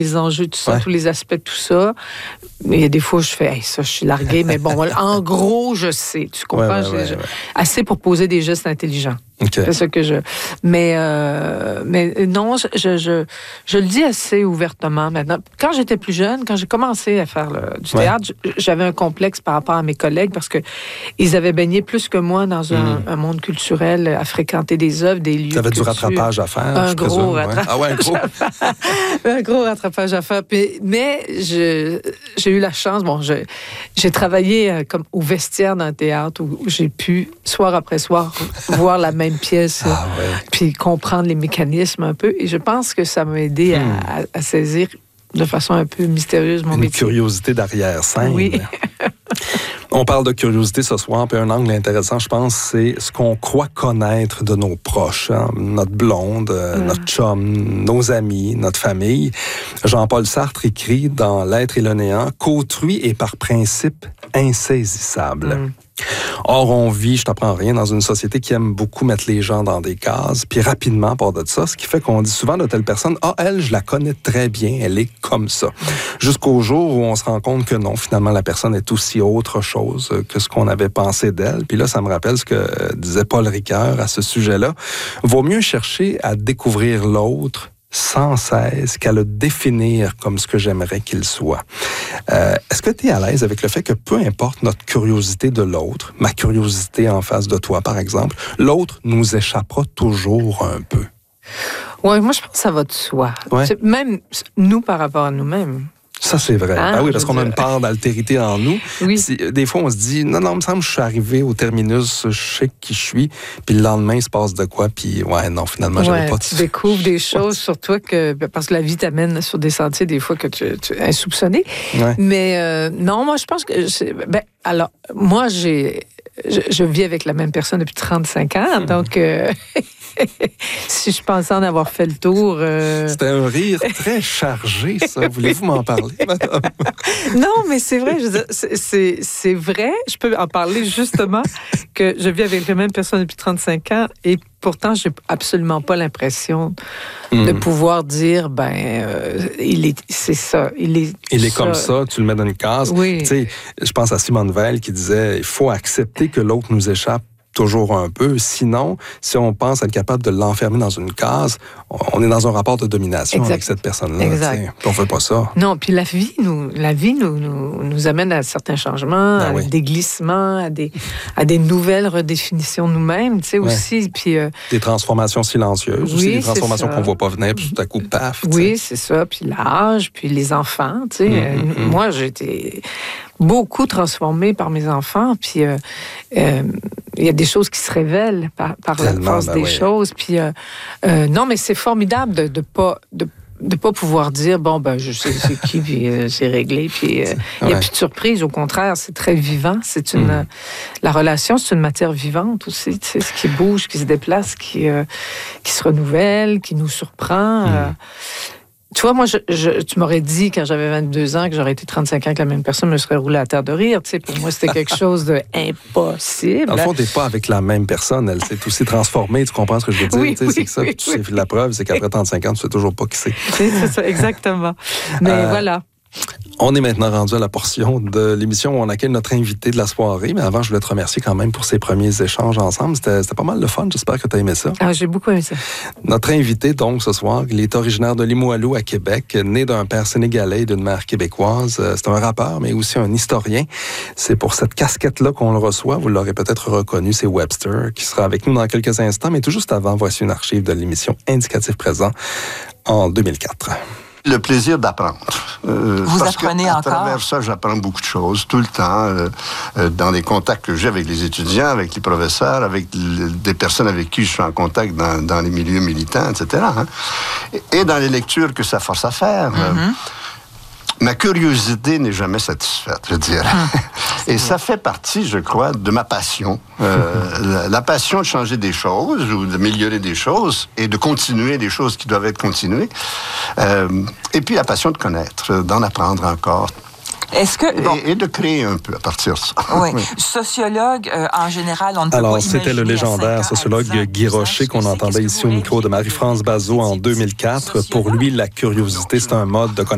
les enjeux, tout ça, Ouais. tous les aspects de tout ça. Mais il y a des fois où je fais, hey, ça, je suis larguée, mais bon, en gros, je sais. Tu comprends? Ouais. Assez pour poser des gestes intelligents. OK. C'est ça que je. Mais non, je le dis assez ouvertement maintenant. Quand j'étais plus jeune, quand j'ai commencé à faire du théâtre, j'avais un complexe par rapport à mes collègues parce que ils avaient baigné plus que moi dans un monde culturel, à fréquenter des œuvres, des lieux. Tu avais du rattrapage à faire, je présume. Gros rattrapage. Ah ouais, un gros. Un gros rattrapage à faire. Mais j'ai eu la chance. Bon, j'ai travaillé comme au vestiaire d'un théâtre où j'ai pu, soir après soir, voir la même pièce, puis comprendre les mécanismes un peu. Et je pense que ça m'a aidé à saisir de façon un peu mystérieuse mon métier. Une curiosité d'arrière-scène. Oui. On parle de curiosité ce soir, puis un angle intéressant, je pense, c'est ce qu'on croit connaître de nos proches, hein? Notre blonde, notre chum, nos amis, notre famille. Jean-Paul Sartre écrit dans L'être et le néant qu'autrui est par principe insaisissable. Or, on vit, je t'apprends rien, dans une société qui aime beaucoup mettre les gens dans des cases, puis rapidement, par de ça, ce qui fait qu'on dit souvent de telle personne, « Ah, elle, je la connais très bien, elle est comme ça. » Jusqu'au jour où on se rend compte que non, finalement, la personne est aussi autre chose que ce qu'on avait pensé d'elle. Puis là, ça me rappelle ce que disait Paul Ricoeur à ce sujet-là. Vaut mieux chercher à découvrir l'autre sans cesse qu'à le définir comme ce que j'aimerais qu'il soit. Est-ce que tu es à l'aise avec le fait que peu importe notre curiosité de l'autre, ma curiosité en face de toi, par exemple, l'autre nous échappera toujours un peu? Oui, moi, je pense que ça va de soi. Ouais. Même nous par rapport à nous-mêmes. Ça, c'est vrai. Ah, oui, parce qu'on a une part d'altérité en nous. Oui. Des fois, on se dit, non, il me semble que je suis arrivé au terminus, je sais qui je suis, puis le lendemain, il se passe de quoi, puis non, finalement, j'avais pas de... Tu découvres des choses sur toi parce que la vie t'amène sur des sentiers, des fois, que tu insoupçonnés. Ouais. Mais non, moi, je pense que... alors, moi, je vis avec la même personne depuis 35 ans, donc... si je pensais en avoir fait le tour... C'était un rire très chargé, ça. Voulez-vous m'en parler, madame? Non, mais c'est vrai. Je veux dire, c'est vrai. Je peux en parler justement que je vis avec la même personne depuis 35 ans et pourtant, j'ai absolument pas l'impression de pouvoir dire, c'est ça. Il est comme ça, tu le mets dans une case. Oui. Tu sais, je pense à Simone Veil qui disait, il faut accepter que l'autre nous échappe toujours un peu. Sinon, si on pense être capable de l'enfermer dans une case, on est dans un rapport de domination avec cette personne-là. Exact. On ne fait pas ça. Non, puis la vie nous amène à certains changements, à des glissements, à des nouvelles redéfinitions de nous-mêmes, tu sais, aussi. Puis, des transformations silencieuses aussi, des transformations qu'on ne voit pas venir, puis tout à coup, paf. Oui, c'est ça. Puis l'âge, puis les enfants, tu sais. Moi, j'ai été beaucoup transformée par mes enfants, puis il y a des choses qui se révèlent par la force des choses. Puis non, mais c'est formidable de pas pouvoir dire je sais c'est qui, puis c'est réglé, puis il n'y a plus de surprise. Au contraire, c'est très vivant. C'est la relation, c'est une matière vivante aussi, tu sais, ce qui bouge, qui se déplace, qui se renouvelle, qui nous surprend. Tu vois, moi, tu m'aurais dit, quand j'avais 22 ans, que j'aurais été 35 ans avec la même personne, je me serais roulé à terre de rire. Tu sais, pour moi, c'était quelque chose d'impossible. Dans le fond, t'es pas avec la même personne. Elle s'est aussi transformée. Tu comprends ce que je veux dire? Oui, c'est ça. La preuve, c'est qu'après 35 ans, tu sais toujours pas qui c'est. C'est ça, exactement. Mais voilà. On est maintenant rendu à la portion de l'émission où on accueille notre invité de la soirée. Mais avant, je voulais te remercier quand même pour ces premiers échanges ensemble. C'était pas mal de fun. J'espère que tu as aimé ça. Ah, j'ai beaucoup aimé ça. Notre invité, donc, ce soir, il est originaire de Limoilou, à Québec, né d'un père sénégalais et d'une mère québécoise. C'est un rappeur, mais aussi un historien. C'est pour cette casquette-là qu'on le reçoit. Vous l'aurez peut-être reconnu, c'est Webster, qui sera avec nous dans quelques instants. Mais tout juste avant, voici une archive de l'émission Indicatif présent en 2004. Le plaisir d'apprendre. Vous apprenez encore? À travers ça, j'apprends beaucoup de choses, tout le temps, dans les contacts que j'ai avec les étudiants, avec les professeurs, avec des personnes avec qui je suis en contact dans les milieux militants, etc. Hein? Et dans les lectures que ça force à faire. Ma curiosité n'est jamais satisfaite, je dirais. Et ça fait partie, je crois, de ma passion. La passion de changer des choses ou d'améliorer des choses et de continuer des choses qui doivent être continuées. Et puis la passion de connaître, d'en apprendre encore. Est-ce que... Et de créer un peu à partir de ça. Oui. Sociologue, en général, on ne peut pas imaginer... Alors, c'était le légendaire sociologue Guy Rocher qu'on entendait ici au micro de Marie-France Bazot en 2004. Pour lui, la curiosité, c'est un mode de connaissance.